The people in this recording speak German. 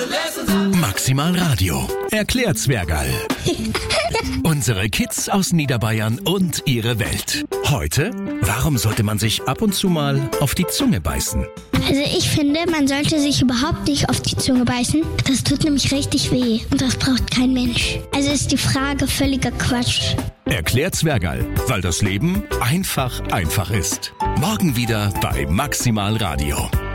Maximal Radio. Erklärt Zwergerl. Unsere Kids aus Niederbayern und ihre Welt. Heute, warum sollte man sich ab und zu mal auf die Zunge beißen? Also ich finde, man sollte sich überhaupt nicht auf die Zunge beißen. Das tut nämlich richtig weh und das braucht kein Mensch. Also ist die Frage völliger Quatsch. Erklärt Zwergerl, weil das Leben einfach ist. Morgen wieder bei Maximal Radio.